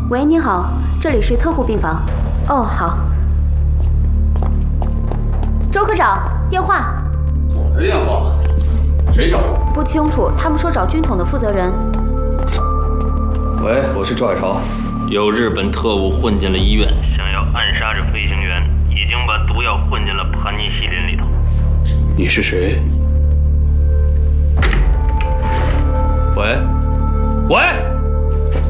喂，您好，这里是特护病房。哦，好。周科长，电话。 谁电话？谁找我？ 不清楚，他们说找军统的负责人。 喂，我是赵海潮。 有日本特务混进了医院，想要暗杀着飞行员，已经把毒药混进了盘尼西林里头。 你是谁？